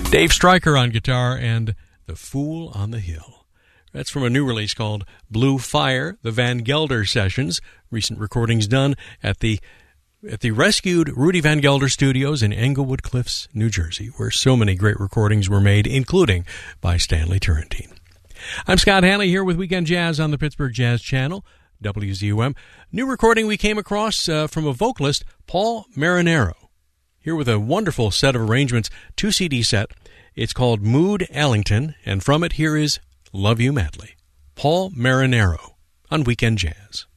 Dave Stryker on guitar and The Fool on the Hill. That's from a new release called Blue Fire, the Van Gelder Sessions. Recent recordings done at the rescued Rudy Van Gelder Studios in Englewood Cliffs, New Jersey, where so many great recordings were made, including by Stanley Turrentine. I'm Scott Hanley here with Weekend Jazz on the Pittsburgh Jazz Channel, WZUM. New recording we came across from a vocalist, Paul Marinaro. Here with a wonderful set of arrangements, 2 CD set. It's called Mood Allington, and from it here is Love You Madly. Paul Marinaro on Weekend Jazz.